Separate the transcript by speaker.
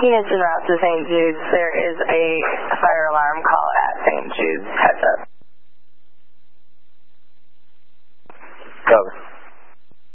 Speaker 1: Units en route to St. Jude's. There is a fire alarm call at St. Jude's. Heads up.